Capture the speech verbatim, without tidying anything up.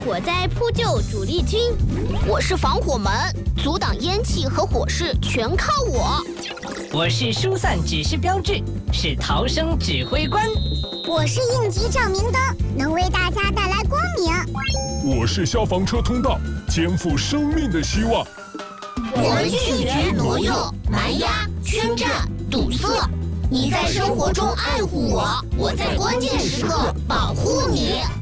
火灾扑救主力军。 我是防火门，阻挡烟气和火势全靠我。 我是疏散指示标志，是逃生指挥官。 我是应急照明灯，能为大家带来光明。 我是消防车通道，肩负生命的希望。 我们拒绝挪用、蛮压、圈占、堵塞。你在生活中爱护我，我在关键时刻保护你。